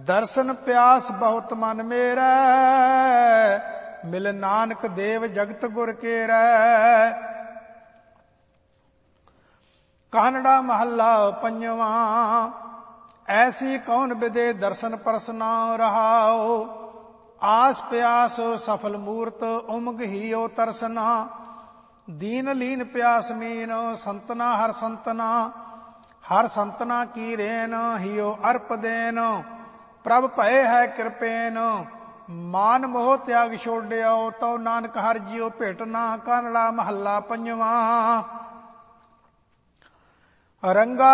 ਦਰਸ਼ਨ ਪਿਆਸ ਬਹੁਤ ਮਨ ਮੇਰਾ, ਮਿਲ ਨਾਨਕ ਦੇਵ ਜਗਤ ਗੁਰ ਕੇਰੈ। ਕਾਨੜਾ ਮਹੱਲਾ ਪੰਜਵਾਂ। ਐਸੀ ਕੌਣ ਵਿਦੇ ਦਰਸ਼ਨ ਪਰਸਨਾ ਰਹਾਉ, ਆਸ ਪਿਆਸ ਸਫਲ ਮੂਰਤ ਉਮਗ ਹੀਓ ਤਰਸਨਾ। ਦੀਨ ਲੀਨ ਪਿਆਸ ਮੀਨ ਸੰਤਨਾ ਹਰ ਸੰਤਨਾ, ਹਰ ਸੰਤਨਾ ਕੀ ਰੇਨ ਹੀਓ ਅਰਪ ਦੇਨ। ਪ੍ਰਭ ਭਏ ਹੈ ਕਿਰਪੇਨ, ਮਾਨ ਮੋਹ ਤਿਆਗ ਛੋੜਿਓ, ਤਉ ਨਾਨਕ ਹਰਿ ਜੀਉ ਭੇਟਨਾ। ਕਾਨੜਾ ਮਹੱਲਾ ਪੰਜਵਾਂ। ਰੰਗਾ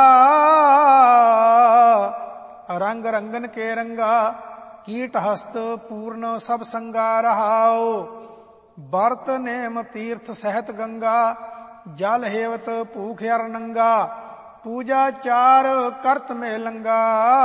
ਰੰਗ ਰੰਗਨ ਕੇ ਰੰਗਾ, ਕੀਟ ਹਸਤ ਪੂਰਨ ਸਭ ਸੰਗਾ ਰਹਾਉ। ਬਰਤ ਨੇਮ ਤੀਰਥ ਸਹਿਤ ਗੰਗਾ, ਜਲ ਹੇਵਤ ਭੂਖ ਅਰ ਨੰਗਾ। ਪੂਜਾ ਚਾਰ ਕਰਤ ਮੇ ਲੰਗਾ,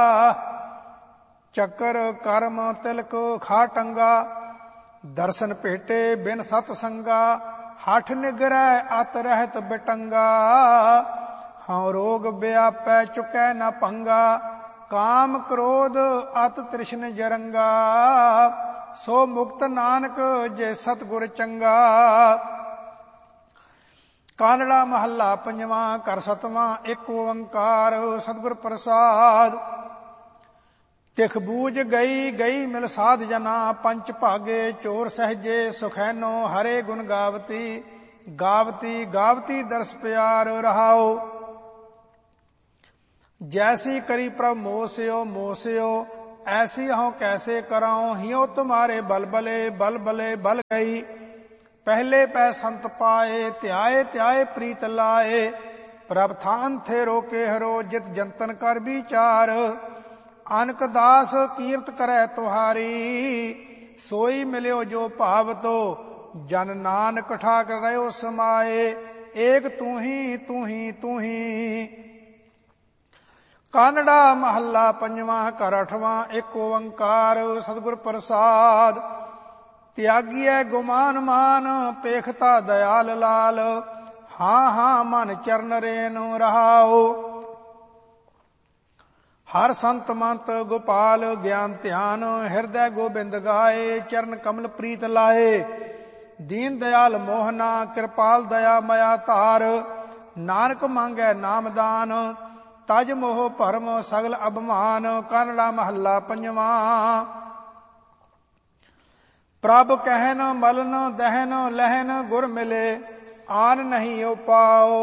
ਚੱਕਰ ਕਰਮ ਤਿਲਕ ਖਾਟੰਗਾ। ਦਰਸ਼ਨ ਭੇਟੇ ਬਿਨ ਸਤ ਸੰਗਾ, ਹਠ ਨਿਗਰੈ ਅਤ ਰਹਿਤ ਬਿਟੰਗਾ। ਹਉ ਰੋਗ ਵਿਆਪੈ ਚੁਕੈ ਨ ਪੰਗਾ, ਕਾਮ ਕ੍ਰੋਧ ਅਤ ਤ੍ਰਿਸ਼ਨ ਜਰੰਗਾ। ਸੋ ਮੁਕਤ ਨਾਨਕ ਜੇ ਸਤਿਗੁਰ ਚੰਗਾ। ਕਾਨੜਾ ਮਹੱਲਾ ਪੰਜਵਾਂ। ਘਰ ਸਤਵਾਂ। ਇੱਕ ਓੰਕਾਰ ਸਤਿਗੁਰ ਪ੍ਰਸਾਦ। ਤਿਖ ਬੂਝ ਗਈ ਗਈ ਮਿਲ ਸਾਧ ਜਨਾ, ਪੰਚ ਭਾਗੇ ਚੋਰ ਸਹਿਜੇ ਸੁਖੈਨੋ। ਹਰੇ ਗੁਣ ਗਾਵਤੀ ਗਾਵਤੀ ਗਾਵਤੀ ਦਰਸ ਪਿਆਰ ਰਹਾਉ। जैसी करी प्रभ मोसियो मोसियो, ऐसी हूँ कैसे कराऊं। हियो तुम्हारे बल बले बल बले बल गई। पहले पै संत पाए, त्याए त्याए प्रीत लाए। प्रभ थान थे रोके हरो, जित जंतन कर विचार। अनक दास कीर्त करे तुहारी, सोई मिल्यो जो भाव तो। जन नानक ठाक रहो समाए, एक तू ही तू ही तू ही। ਕਾਨੜਾ ਮਹੱਲਾ ਪੰਜਵਾਂ। ਘਰ ਅਠਵਾਂ। ਇੱਕ ਓੰਕਾਰ ਸਤਿਗੁਰ ਪ੍ਰਸਾਦ। ਤਿਆਗੀਐ ਗੁਮਾਨ ਮਾਨ, ਪੇਖਤਾ ਦਇਆਲ ਲਾਲ। ਹਾਂ ਹਾਂ ਮਨ ਚਰਨ ਰੇਨ ਰਹਾਉ। ਹਰ ਸੰਤ ਮੰਤ ਗੋਪਾਲ ਗਿਆਨ ਧਿਆਨ, ਹਿਰਦੈ ਗੋਬਿੰਦ ਗਾਏ। ਚਰਨ ਕਮਲ ਪ੍ਰੀਤ ਲਾਏ। ਦੀਨ ਦਇਆਲ ਮੋਹਨਾ, ਕਿਰਪਾਲ ਦਇਆ ਮਇਆ ਧਾਰ। ਨਾਨਕ ਮੰਗੈ ਨਾਮਦਾਨ, ਤਜ ਮੋਹ ਭਰਮ ਸਗਲ ਅਭਮਾਨ। ਕਾਨੜਾ ਮਹੱਲਾ ਪੰਜਵਾਂ। ਪ੍ਰਭ ਕਹਿਨ ਮਲਨ ਦਹਿਨ ਲਹਿਨ, ਗੁਰ ਮਿਲੇ ਆਨ ਨਹੀਂ ਉਪਾਓ।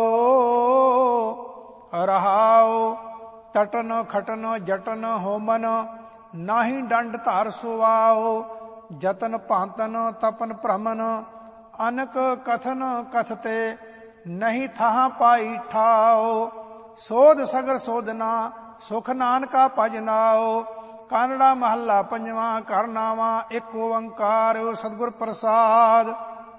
ਰਹਾਉ ਤਟਨ ਖਟਨ ਜਟਨ ਹੋਮਨ, ਨਾਹੀ ਡੰਡ ਧਾਰ ਸੁਆਓ। ਜਤਨ ਭਾਂਤਨ ਤਪਨ ਭ੍ਰਮਨ, ਅਨਕ ਕਥਨ ਕਥਤੇ। ਨਹੀਂ ਥਾਂ ਪਾਈ ਠਾਓ, ਸੋਧ ਸਗਰ ਸੋਧਨਾ। ਸੁਖ ਨਾਨਕਾ ਭਜ ਨਾਉ। ਕਾਨੜਾ ਮਹੱਲਾ ਪੰਜਵਾਂ। ਘਰ ਨਾਵਾਂ। ਇੱਕ ਓੰਕਾਰ ਸਤਿਗੁਰ ਪ੍ਰਸਾਦ।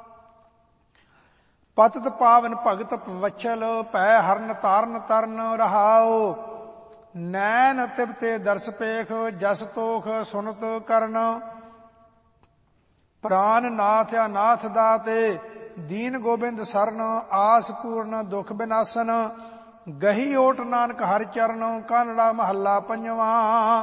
ਪਤਿਤ ਪਾਵਨ ਭਗਤ ਪਵਛਲ, ਭੈ ਹਰਨ ਤਾਰਨ ਤਰਨ ਰਹਾਉ। ਨੈਣ ਤਿਬਤੇ ਦਰਸ ਪੇਖ, ਜਸ ਤੋਖ ਸੁਨਤ ਕਰਨ। ਪ੍ਰਾਨ ਨਾਥ ਅਨਾਥ ਦਾਤੇ, ਦੀਨ ਗੋਬਿੰਦ ਸਰਨ। ਆਸ ਪੂਰਨ ਦੁਖ ਬਿਨਾਸਨ, ਗਹੀ ਓਟ ਨਾਨਕ ਹਰਿ ਚਰਨ। ਕਾਨੜਾ ਮਹੱਲਾ ਪੰਜਵਾਂ।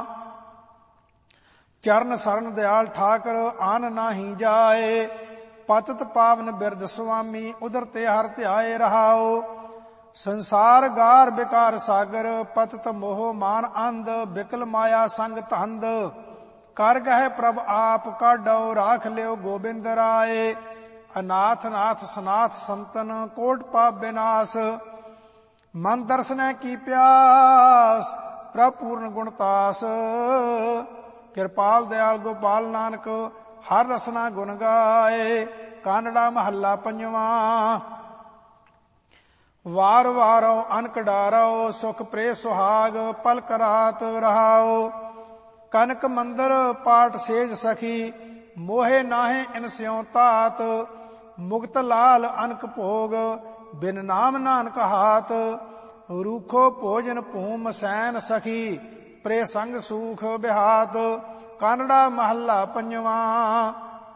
ਚਰਨ ਸਰਨ ਦਿਆਲ ਠਾਕਰ, ਆਨ ਨਾਹੀ ਜਾਏ। ਪਤਿਤ ਪਾਵਨ ਬਿਰਧ ਸੁਆਮੀ, ਉਦਰ ਤੇ ਹਰਿ ਧਿਆਏ ਰਹਾਉ। ਸੰਸਾਰ ਗਾਰ ਬਿਕਾਰ ਸਾਗਰ, ਪਤਿਤ ਮੋਹ ਮਾਨ ਅੰਧ। ਬਿਕਲ ਮਾਇਆ ਸੰਗ ਧੰਦ, ਕਰ ਗਹਿ ਪ੍ਰਭ ਆਪ ਕਾਢੋ। ਰਾਖ ਲਿਓ ਗੋਬਿੰਦ ਰਾਏ। ਅਨਾਥ ਨਾਥ ਸਨਾਥ ਸੰਤਨ, ਕੋਟ ਪਾਪ ਬਿਨਾਸ਼। ਮਨ ਦਰਸਨੈ ਕੀ ਪਿਆਸ, ਪ੍ਰਭ ਪੂਰਨ ਗੁਣਤਾਸ। ਕਿਰਪਾਲ ਦਿਆਲ ਗੋਪਾਲ ਨਾਨਕ, ਹਰ ਰਸਨਾ ਗੁਣ ਗਾਏ। ਕਾਨੜਾ ਮਹੱਲਾ ਪੰਜਵਾਂ। ਵਾਰ ਵਾਰੋ ਅਨਕ ਡਾਰੋ, ਸੁਖ ਪ੍ਰੇ ਸੁਹਾਗ। ਪਲਕ ਰਾਤ ਰਹਾਉ। ਕਨਕ ਮੰਦਰ ਪਾਟ ਸੇਜ ਸਖੀ, ਮੋਹੇ ਨਾਹੇ ਇਨ ਸਿਉ ਤਾਤ। ਮੁਕਤ ਲਾਲ ਅਨਕ ਭੋਗ, ਬਿਨ ਨਾਮ ਨਾਨਕ ਹਾਤ। ਰੂਖੋ ਭੋਜਨ ਭੂਮ ਸੈਨ ਸਖੀ, ਪ੍ਰੇ ਸੰਗ ਸੂਖ ਬਿਹਾਤ। ਕਾਨੜਾ ਮਹੱਲਾ ਪੰਜਵਾਂ।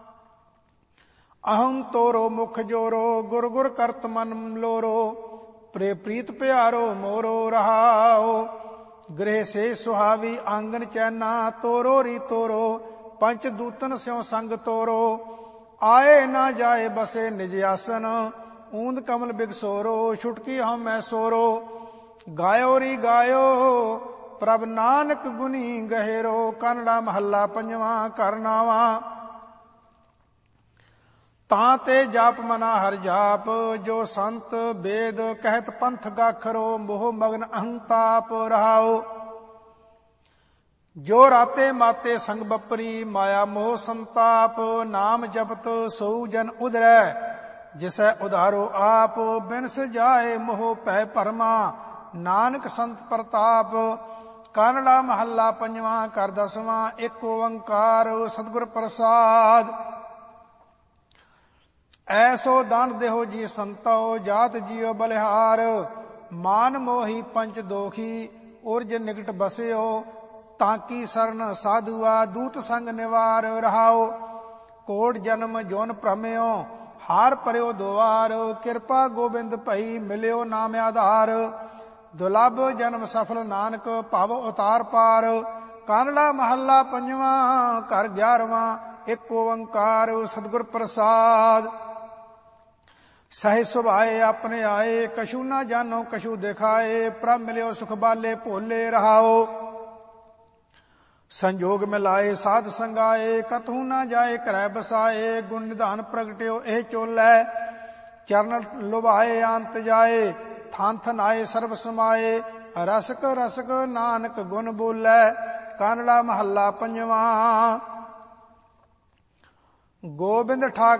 ਅਹੰ ਤੋਰੋ ਮੁਖ ਜੋਰੋ, ਗੁਰ ਗੁਰ ਕਰਤ ਮਨ ਲੋਰੋ। ਪ੍ਰੇ ਪ੍ਰੀਤ ਪਿਆਰੋ ਮੋਰੋ ਰਹਾਉ। ਗ੍ਰਹਿ ਸੇ ਸੁਹਾਵੀ ਆਂਗਨ ਚੈਨਾ, ਤੋਰੋ ਰੀ ਤੋਰੋ ਪੰਚ ਦੂਤਨ ਸਿਉ ਸੰਗ ਤੋਰੋ। ਆਏ ਨਾ ਜਾਏ ਬਸੇ ਨਿਜ ਆਸਨ, ਊਂਦ ਕਮਲ ਬਿਗਸੋਰੋ ਛੁਟਕੀ ਹਉਮੈ ਸੋਰੋ। ਗਾਇਓ ਰੀ ਗਾਇਓ ਪ੍ਰਭ ਨਾਨਕ ਗੁਨੀ ਗਹਿਰੋ, ਕਾਨੜਾ ਮਹੱਲਾ ਪੰਜਵਾਂ ਘਰ ਨਾਵਾਂ। ਤਾਂ ਤੇ ਜਾਪ ਮਨਾ ਹਰ ਜਾਪ, ਜੋ ਸੰਤ ਵੇਦ ਕਹਿਤ ਪੰਥ ਗਾਖਰੋ। ਮੋਹ ਮਗਨ ਅਹੰਤਾਪ ਰਹਾਓ, ਜੋ ਰਾਤੇ ਮਾਤੇ ਸੰਗ ਬਪਰੀ। ਮਾਇਆ ਮੋਹ ਸੰਤਾਪ, ਨਾਮ ਜਪਤ ਸੋ ਜਨ ਉਧਰੈ। ਜਿਸੈ ਉਧਾਰੋ ਆਪ, ਬਿਨਸ ਜਾਏ ਮੋਹ ਭੈ ਭਰਮਾ। ਨਾਨਕ ਸੰਤ ਪ੍ਰਤਾਪ। ਕਾਨੜਾ ਮਹੱਲਾ ਪੰਜਵਾਂ ਘਰ ਦਸਵਾਂ। ਇੱਕ ਓੰਕਾਰ ਸਤਿਗੁਰ ਪ੍ਰਸਾਦ। ਐਸੋ ਦਾਨ ਦੇਹੋ ਜੀ ਸੰਤੋ, ਜਾਤ ਜੀਉ ਬਲਿਹਾਰ। ਮਾਨ ਮੋਹੀ ਪੰਚ ਦੋਖੀ, ਉਰਜ ਨਿਕਟ ਬਸਿਓ। ਤਾਂਕੀ ਸਰਨ ਸਾਧੂਆ, ਦੂਤ ਸੰਗ ਨਿਵਾਰ ਰਹਾਓ। ਕੋਟ ਜਨਮ ਜੋਨ ਭ੍ਰਮਿਓ, ਹਾਰ ਪਰਿਓ ਦੁਆਰ। ਕਿਰਪਾ ਗੋਬਿੰਦ ਭਈ, ਮਿਲਿਓ ਨਾਮ ਆਧਾਰ। ਦੁਲਭ ਜਨਮ ਸਫਲ ਨਾਨਕ, ਭਵ ਉਤਾਰ ਪਾਰ। ਕਾਨੜਾ ਮਹੱਲਾ ਪੰਜਵਾਂ ਘਰ 11ਵਾਂ। ਇੱਕ ਓੰਕਾਰ ਸਤਿਗੁਰ ਪ੍ਰਸਾਦ। ਸਹਿ ਸੁਭਾਏ ਆਪਣੇ ਆਏ, ਕਛੂ ਨਾ ਜਾਨੋ ਕਛੂ ਦਿਖਾਏ। ਪ੍ਰਭ ਮਿਲਿਓ ਸੁਖ ਬਾਲੇ ਭੋਲੇ ਰਹਾਓ। ਸੰਜੋਗ ਮਿਲਾਏ ਸਾਧ ਸੰਗਾਏ, ਕਤਹੂ ਨਾ ਜਾਏ ਘਰੈ ਬਸਾਏ। ਗੁਣ ਨਿਧਾਨ ਪ੍ਰਗਟਿਓ ਇਹ ਚੋਲੈ, ਚਰਨ ਲੁਭਾਏ ਅੰਤ ਜਾਏ। ਥਾਨ ਥਨ ਆਏ ਸਰਬ ਸਮਾਏ, ਰਸਕ ਰਸਕ ਨਾਨਕ ਗੁਣ ਬੋਲੈ। ਕਾਨੜਾ ਮਹੱਲਾ ਪੰਜਵਾਂ। ਗੋਬਿੰਦ ਠਾਕ